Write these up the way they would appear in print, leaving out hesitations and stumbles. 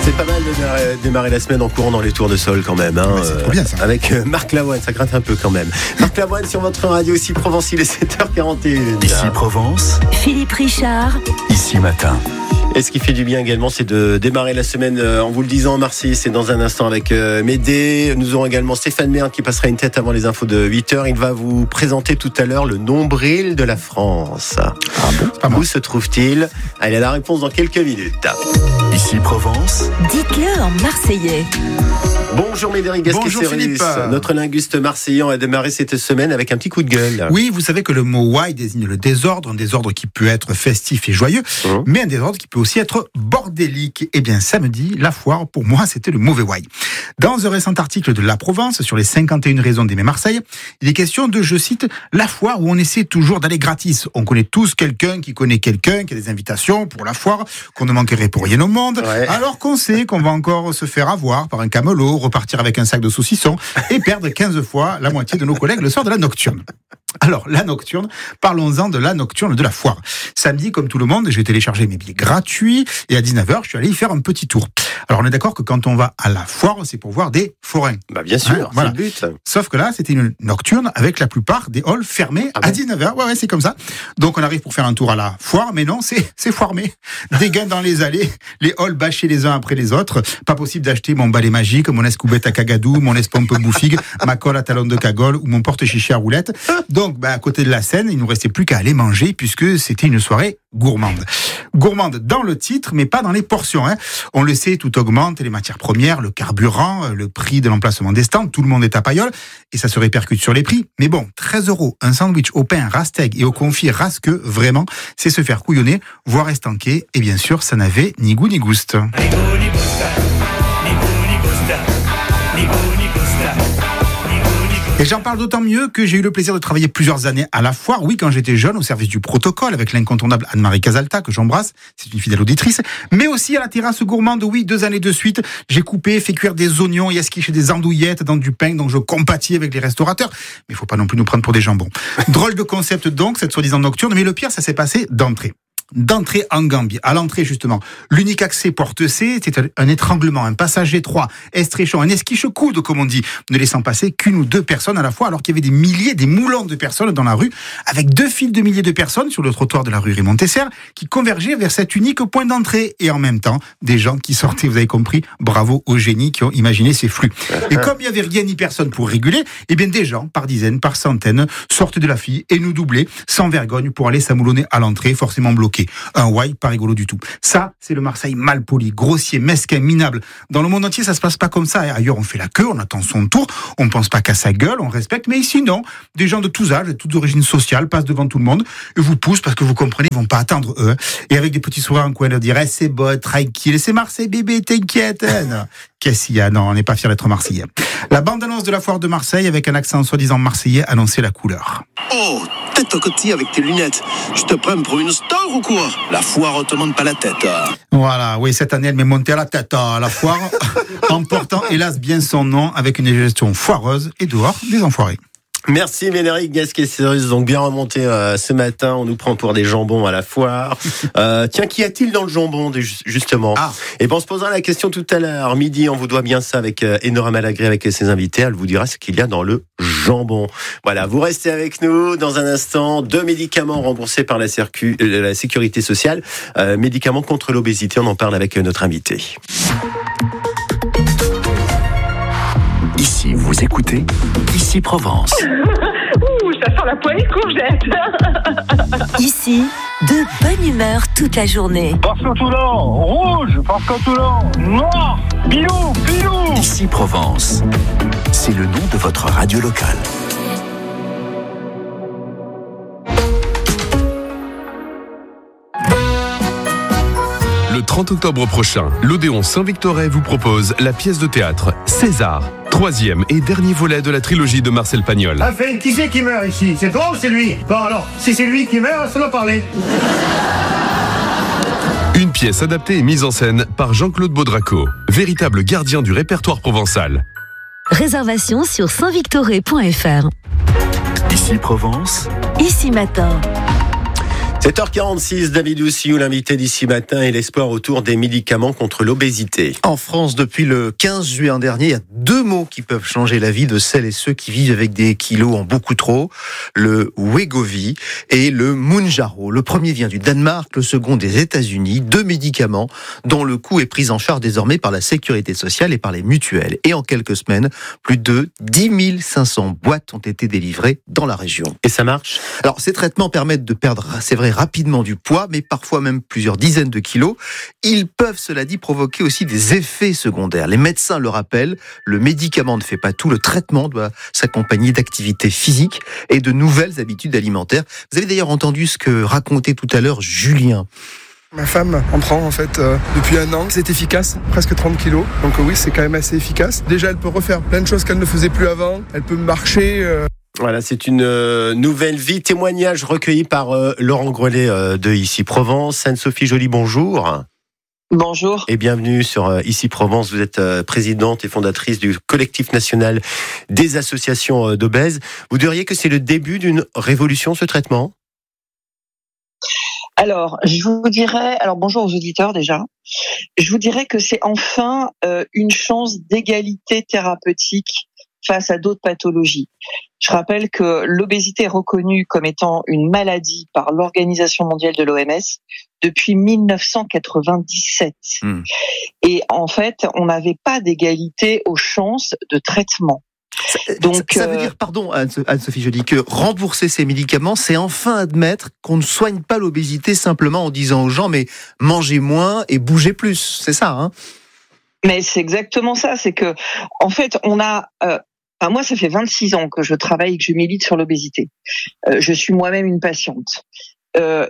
C'est pas mal de démarrer la semaine en courant dans les tours de sol quand même. C'est trop bien ça. Avec Marc Lavoine, ça gratte un peu quand même. Marc Lavoine sur votre radio Ici Provence, il est 7h41. Ici Provence, Philippe Richard. Ici Matin. Et ce qui fait du bien également, c'est de démarrer la semaine en vous le disant en Marseille. C'est dans un instant avec Médée. Nous aurons également Stéphane Merne qui passera une tête avant les infos de 8h. Il va vous présenter tout à l'heure le nombril de la France. Où se trouve-t-il? Allez, la réponse dans quelques minutes. Ici Provence. Dites-le en marseillais. Bonjour Médéric Gasquet-Céris. Philippe. Notre linguiste marseillais a démarré cette semaine avec un petit coup de gueule. Oui, vous savez que le mot why désigne le désordre, un désordre qui peut être festif et joyeux, mais un désordre qui peut aussi être bordélique. Eh bien, samedi, la foire, pour moi, c'était le mauvais why. Dans un récent article de La Provence sur les 51 raisons d'aimer Marseille, il est question de, je cite, la foire où on essaie toujours d'aller gratis. On connaît tous quelqu'un qui connaît quelqu'un qui a des invitations pour la foire, qu'on ne manquerait pour rien au monde, alors qu'on sait qu'on va encore se faire avoir par un camelot, repartir avec un sac de saucissons et perdre 15 fois la moitié de nos collègues le soir de la nocturne. Alors, la nocturne, parlons-en de la nocturne de la foire. Samedi, comme tout le monde, j'ai téléchargé mes billets gratuits et à 19h, je suis allé y faire un petit tour. Alors, on est d'accord que quand on va à la foire, c'est pour voir des forains. Bah bien sûr, voilà. C'est le but. Sauf que là, c'était une nocturne avec la plupart des halls fermés à 19h. Ouais, c'est comme ça. Donc, on arrive pour faire un tour à la foire, mais non, c'est foirmé. Des gains dans les allées, les halls bâchés les uns après les autres. Pas possible d'acheter mon balai magique, mon escoubette à cagadou, mon espompe bouffigue, ma colle à talon de cagole ou mon porte-chichi à roulette. Donc, à côté de la scène, il nous restait plus qu'à aller manger puisque c'était une soirée gourmande. Gourmande dans le titre, mais pas dans les portions. On le sait, tout augmente, les matières premières, le carburant, le prix de l'emplacement des stands, tout le monde est à paillole et ça se répercute sur les prix. Mais bon, 13 €, un sandwich au pain rastègue et au confit rasqueux, vraiment, c'est se faire couillonner, voire estanquer. Et bien sûr, ça n'avait ni goût ni gouste. Et j'en parle d'autant mieux que j'ai eu le plaisir de travailler plusieurs années à la foire. Oui, quand j'étais jeune, au service du protocole, avec l'incontournable Anne-Marie Casalta, que j'embrasse, c'est une fidèle auditrice, mais aussi à la terrasse gourmande. Oui, 2 années de suite, j'ai coupé, fait cuire des oignons et esquiché des andouillettes dans du pain, donc je compatis avec les restaurateurs. Mais il faut pas non plus nous prendre pour des jambons. Drôle de concept donc, cette soi-disant nocturne, mais le pire, ça s'est passé d'entrée en Gambie. À l'entrée, justement, l'unique accès porte C, c'était un étranglement, un passage étroit, estréchant, un esquiche-coude, comme on dit, ne laissant passer qu'une ou deux personnes à la fois, alors qu'il y avait des milliers, des moulons de personnes dans la rue, avec 2 files de milliers de personnes sur le trottoir de la rue Raymond Tesser, qui convergeaient vers cet unique point d'entrée, et en même temps, des gens qui sortaient, vous avez compris, bravo aux génies qui ont imaginé ces flux. Et comme il n'y avait rien ni personne pour réguler, eh bien des gens, par dizaines, par centaines, sortent de la file et nous doublaient, sans vergogne, pour aller s'amoulonner à l'entrée, forcément bloqué. Un why pas rigolo du tout. Ça, c'est le Marseille mal poli, grossier, mesquin, minable. Dans le monde entier, ça se passe pas comme ça. Ailleurs, on fait la queue, on attend son tour, on pense pas qu'à sa gueule, on respecte. Mais ici, non. Des gens de tous âges, de toutes origines sociales, passent devant tout le monde et vous poussent parce que vous comprenez, ils vont pas attendre eux. Et avec des petits sourires en coin, leur dire, c'est bon, tranquille, c'est Marseille, bébé, t'inquiète. Non. Qu'est-ce qu'il y a? Non, on n'est pas fiers d'être Marseillais. La bande-annonce de la foire de Marseille, avec un accent soi-disant marseillais, annonçait la couleur. Oh, tête au côté avec tes lunettes. Je te prends pour une star ou quoi? La foire te monte pas la tête. Voilà, oui, cette année, elle m'est montée à la tête à la foire, en portant, hélas, bien son nom, avec une gestion foireuse et dehors des enfoirés. Merci Médéric Gasquet-Céris, donc bien remonté ce matin, on nous prend pour des jambons à la foire. Tiens, qu'y a-t-il dans le jambon justement? Et ben on se posera la question tout à l'heure, midi, on vous doit bien ça avec Enora Malagré, avec ses invités, elle vous dira ce qu'il y a dans le jambon. Voilà, vous restez avec nous dans un instant, 2 médicaments remboursés par la sécurité sociale, médicaments contre l'obésité, on en parle avec notre invité. Ici, vous écoutez Ici Provence. Ouh, ça sent la poêlée courgette. Ici, de bonne humeur toute la journée. Parce que Toulon, rouge, parce que Toulon, noir, pilou, pilou. Ici Provence, c'est le nom de votre radio locale. Le 30 octobre prochain, l'Odéon Saint-Victorais vous propose la pièce de théâtre César, 3e et dernier volet de la trilogie de Marcel Pagnol. Enfin, qui c'est qui meurt ici? C'est toi ou c'est lui? Bon alors, si c'est lui qui meurt, ça doit parler. Une pièce adaptée et mise en scène par Jean-Claude Baudraco, véritable gardien du répertoire provençal. Réservation sur saintvictoré.fr. Ici Provence. Ici Matin. 7h46, David Houssiou, l'invité d'ici matin, et l'espoir autour des médicaments contre l'obésité. En France, depuis le 15 juin dernier, il y a 2 mots qui peuvent changer la vie de celles et ceux qui vivent avec des kilos en beaucoup trop. Le Wegovy et le Mounjaro. Le premier vient du Danemark, le second des États-Unis. 2 médicaments dont le coût est pris en charge désormais par la Sécurité sociale et par les mutuelles. Et en quelques semaines, plus de 10 500 boîtes ont été délivrées dans la région. Et ça marche ? Alors, ces traitements permettent de perdre, c'est vrai, rapidement du poids, mais parfois même plusieurs dizaines de kilos. Ils peuvent, cela dit, provoquer aussi des effets secondaires. Les médecins le rappellent, le médicament ne fait pas tout, le traitement doit s'accompagner d'activités physiques et de nouvelles habitudes alimentaires. Vous avez d'ailleurs entendu ce que racontait tout à l'heure Julien. Ma femme en prend en fait depuis 1 an. C'est efficace, presque 30 kilos. Donc oui, c'est quand même assez efficace. Déjà, elle peut refaire plein de choses qu'elle ne faisait plus avant. Elle peut marcher. Voilà, c'est une nouvelle vie. Témoignage recueilli par Laurent Grelet de Ici Provence. Anne-Sophie Joly, bonjour. Bonjour. Et bienvenue sur Ici Provence. Vous êtes présidente et fondatrice du collectif national des associations d'obèses. Vous diriez que c'est le début d'une révolution, ce traitement ? Alors, je vous dirais, bonjour aux auditeurs déjà. Je vous dirais que c'est enfin une chance d'égalité thérapeutique face à d'autres pathologies. Je rappelle que l'obésité est reconnue comme étant une maladie par l'Organisation mondiale de l'OMS depuis 1997. Et en fait, on n'avait pas d'égalité aux chances de traitement. Donc, ça veut dire, pardon Anne-Sophie Joly, que rembourser ces médicaments, c'est enfin admettre qu'on ne soigne pas l'obésité simplement en disant aux gens mais mangez moins et bougez plus, c'est ça, hein ? Mais c'est exactement ça, c'est que en fait on a moi, ça fait 26 ans que je travaille et que je milite sur l'obésité. Je suis moi-même une patiente. On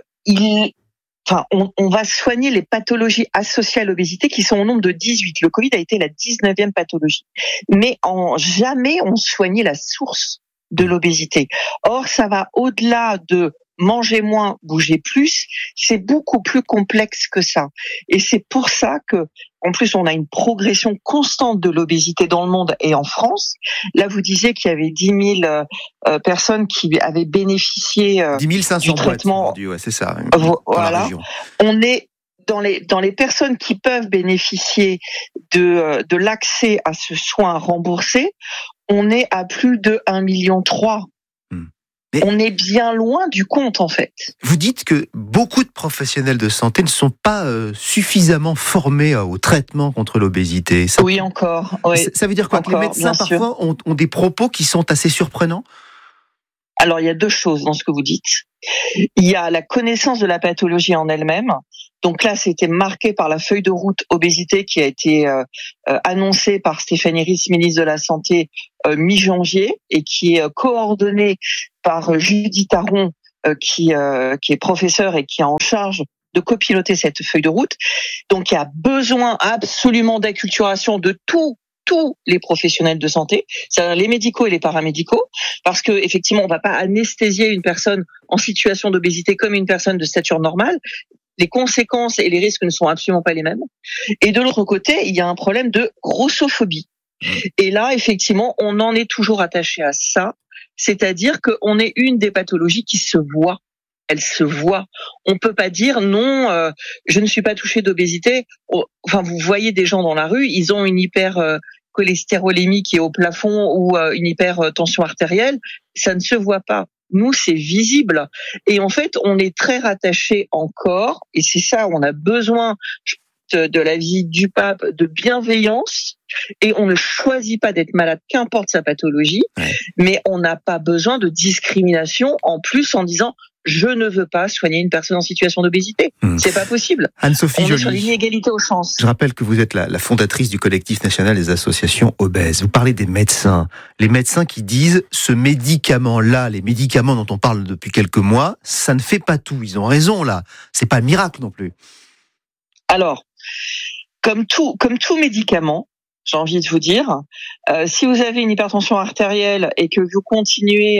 va soigner les pathologies associées à l'obésité qui sont au nombre de 18. Le Covid a été la 19e pathologie. Mais jamais on soignait la source de l'obésité. Or, ça va au-delà de manger moins, bouger plus. C'est beaucoup plus complexe que ça. Et c'est pour ça que, en plus, on a une progression constante de l'obésité dans le monde et en France. Là, vous disiez qu'il y avait 10 000 personnes qui avaient bénéficié 10 500 du traitement. Ouais, c'est ça. Voilà. On est dans les personnes qui peuvent bénéficier de l'accès à ce soin remboursé. On est à plus de 1,3 million. Mais on est bien loin du compte, en fait. Vous dites que beaucoup de professionnels de santé ne sont pas suffisamment formés au traitement contre l'obésité. Oui, encore. Oui. Ça veut dire quoi ? Encore, que les médecins, parfois, ont des propos qui sont assez surprenants ? Alors, il y a 2 choses dans ce que vous dites. Il y a la connaissance de la pathologie en elle-même. Donc là, c'était marqué par la feuille de route obésité qui a été annoncée par Stéphanie Ries, ministre de la Santé, mi-janvier, et qui est coordonnée par Judith Aron, qui est professeure et qui est en charge de copiloter cette feuille de route. Donc il y a besoin absolument d'acculturation de tous les professionnels de santé, c'est-à-dire les médicaux et les paramédicaux, parce que effectivement, on va pas anesthésier une personne en situation d'obésité comme une personne de stature normale. Les conséquences et les risques ne sont absolument pas les mêmes. Et de l'autre côté, il y a un problème de grossophobie. Et là, effectivement, on en est toujours attaché à ça, c'est-à-dire qu'on est une des pathologies qui se voit. Elle se voit. On peut pas dire non, je ne suis pas touché d'obésité. Enfin, vous voyez des gens dans la rue, ils ont une hypercholestérolémie qui est au plafond ou une hypertension artérielle. Ça ne se voit pas. Nous, c'est visible. Et en fait, on est très rattaché encore, et c'est ça, on a besoin de la vie du pape, de bienveillance, et on ne choisit pas d'être malade, qu'importe sa pathologie, mais on n'a pas besoin de discrimination en plus en disant je ne veux pas soigner une personne en situation d'obésité. C'est pas possible. Anne-Sophie on Joly, est sur l'inégalité aux chances. Je rappelle que vous êtes la fondatrice du collectif national des associations obèses. Vous parlez des médecins. Les médecins qui disent ce médicament-là, les médicaments dont on parle depuis quelques mois, ça ne fait pas tout. Ils ont raison là. C'est pas le miracle non plus. Alors, comme tout médicament, j'ai envie de vous dire, si vous avez une hypertension artérielle et que vous continuez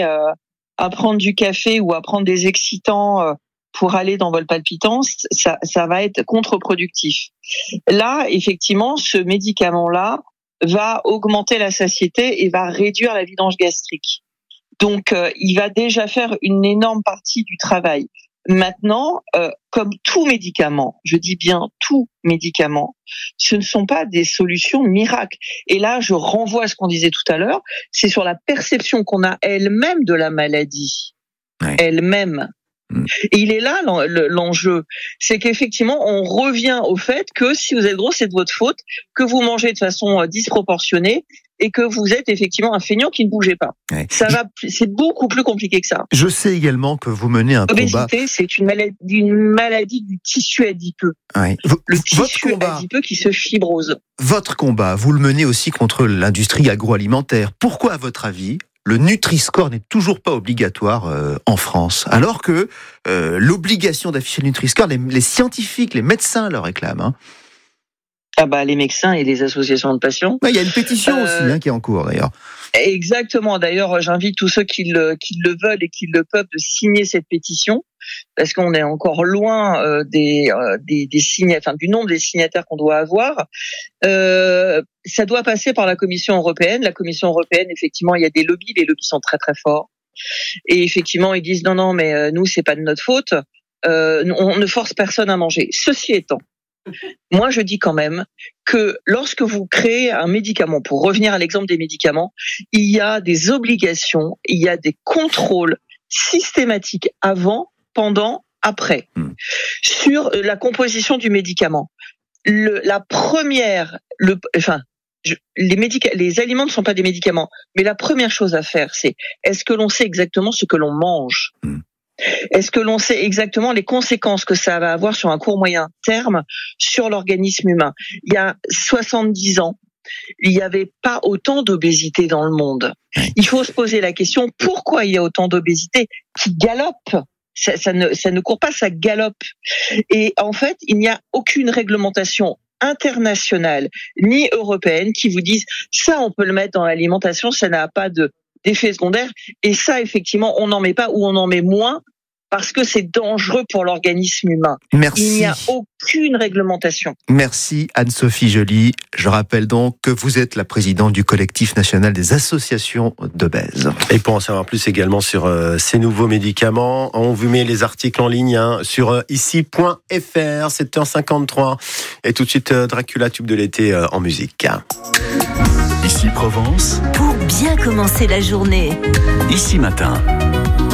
à prendre du café ou à prendre des excitants pour aller dans votre palpitance, ça va être contre-productif. Là, effectivement, ce médicament-là va augmenter la satiété et va réduire la vidange gastrique. Donc, il va déjà faire une énorme partie du travail. Maintenant, comme tout médicament, je dis bien tout médicament, ce ne sont pas des solutions miracles. Et là, je renvoie à ce qu'on disait tout à l'heure, c'est sur la perception qu'on a elle-même de la maladie. Ouais. Elle-même. Et il est là l'enjeu, c'est qu'effectivement on revient au fait que si vous êtes gros c'est de votre faute, que vous mangez de façon disproportionnée et que vous êtes effectivement un feignant qui ne bougeait pas. Ouais. C'est beaucoup plus compliqué que ça. Je sais également que vous menez un combat. L'obésité, c'est une maladie du tissu adipeux. Ouais. Le tissu adipeux qui se fibrose. Votre combat, vous le menez aussi contre l'industrie agroalimentaire. Pourquoi, à votre avis, le Nutri-Score n'est toujours pas obligatoire en France, alors que l'obligation d'afficher le Nutri-Score, les scientifiques, les médecins le réclament. Hein. Ah bah les médecins et les associations de patients. Il y a une pétition aussi qui est en cours d'ailleurs. Exactement. D'ailleurs, j'invite tous ceux qui le veulent et qui le peuvent de signer cette pétition, parce qu'on est encore loin des signataires, du nombre des signataires qu'on doit avoir. Ça doit passer par la Commission européenne. La Commission européenne, effectivement, il y a des lobbies. Les lobbies sont très très forts. Et effectivement, ils disent non, mais nous, c'est pas de notre faute. On ne force personne à manger. Ceci étant, moi, je dis quand même que lorsque vous créez un médicament, pour revenir à l'exemple des médicaments, il y a des obligations, il y a des contrôles systématiques avant, pendant, après, sur la composition du médicament. Les aliments ne sont pas des médicaments, mais la première chose à faire, c'est est-ce que l'on sait exactement ce que l'on mange ? Est-ce que l'on sait exactement les conséquences que ça va avoir sur un court moyen terme sur l'organisme humain ? Il y a 70 ans, il n'y avait pas autant d'obésité dans le monde. Il faut se poser la question, pourquoi il y a autant d'obésité qui galope ? Ça ne court pas, ça galope. Et en fait, il n'y a aucune réglementation internationale ni européenne qui vous dise ça, on peut le mettre dans l'alimentation, ça n'a pas d'effet secondaire. Et ça, effectivement, on n'en met pas ou on en met moins parce que c'est dangereux pour l'organisme humain. Merci. Il n'y a aucune réglementation. Merci Anne-Sophie Joly. Je rappelle donc que vous êtes la présidente du collectif national des associations d'obèses. Et pour en savoir plus également sur ces nouveaux médicaments, on vous met les articles en ligne sur ici.fr, 7h53. Et tout de suite, Dracula, tube de l'été en musique. Ici Provence. Pour bien commencer la journée. Ici Matin.